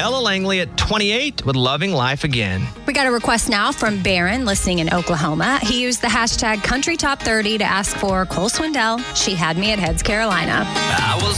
Ella Langley at 28 with Loving Life Again. We got a request now from Barron, listening in Oklahoma. He used the hashtag Country Top 30 to ask for Cole Swindell. She Had Me at Heads, Carolina. I was